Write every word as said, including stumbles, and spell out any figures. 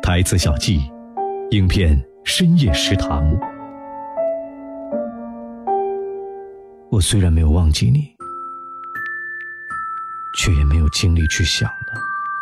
台词小记，影片深夜食堂。我虽然没有忘记你，却也没有精力去想。